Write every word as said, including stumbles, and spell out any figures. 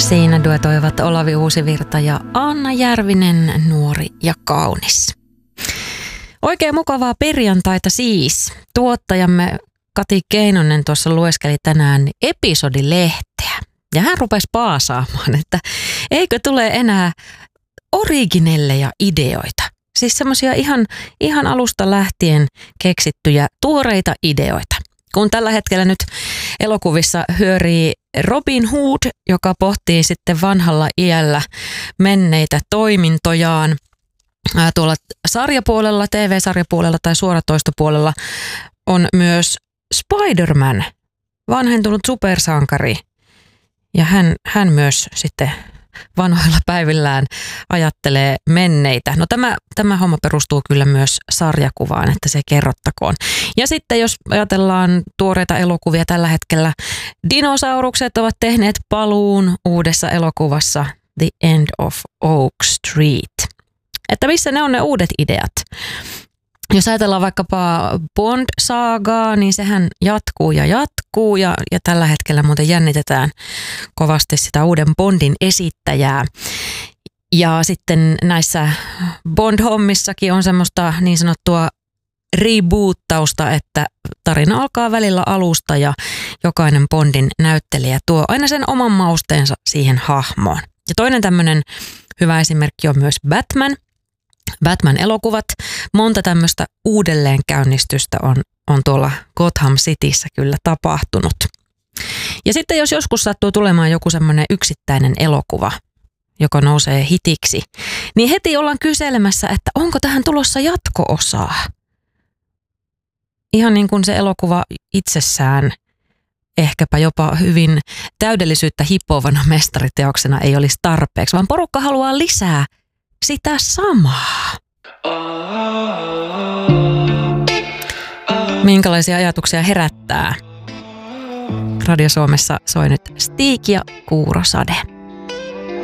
Siinä duetoivat Olavi Uusivirta ja Anna Järvinen, Nuori ja kaunis. Oikein mukavaa perjantaita siis. Tuottajamme Kati Keinonen tuossa lueskeli tänään episodilehteä. Ja hän rupesi paasaamaan, että eikö tule enää originelleja ideoita. Siis semmoisia ihan, ihan alusta lähtien keksittyjä tuoreita ideoita. Kun tällä hetkellä nyt elokuvissa hyörii Robin Hood, joka pohtii sitten vanhalla iällä menneitä toimintojaan. Tuolla sarjapuolella, T V-sarjapuolella tai suoratoistopuolella on myös Spider-Man, vanhentunut supersankari. Ja hän, hän myös sitten vanhoilla päivillään ajattelee menneitä. No tämä, tämä homma perustuu kyllä myös sarjakuvaan, että se kerrottakoon. Ja sitten jos ajatellaan tuoreita elokuvia tällä hetkellä, dinosaurukset ovat tehneet paluun uudessa elokuvassa The End of Oak Street. Että missä ne on ne uudet ideat? Jos ajatellaan vaikkapa Bond-saagaa, niin sehän jatkuu ja jatkuu ja, ja tällä hetkellä muuten jännitetään kovasti sitä uuden Bondin esittäjää. Ja sitten näissä Bond-hommissakin on semmoista niin sanottua reboottausta, että tarina alkaa välillä alusta ja jokainen Bondin näyttelijä tuo aina sen oman mausteensa siihen hahmoon. Ja toinen tämmöinen hyvä esimerkki on myös Batman. Batman-elokuvat. Monta tämmöistä uudelleenkäynnistystä on, on tuolla Gotham Cityssä kyllä tapahtunut. Ja sitten jos joskus sattuu tulemaan joku semmoinen yksittäinen elokuva, joka nousee hitiksi, niin heti ollaan kyselemässä, että onko tähän tulossa jatko-osaa. Ihan niin kuin se elokuva itsessään ehkäpä jopa hyvin täydellisyyttä hippovana mestariteoksena ei olisi tarpeeksi, vaan porukka haluaa lisää sitä samaa. Minkälaisia ajatuksia herättää? Radio Suomessa soi nyt Stig ja Kuurosade.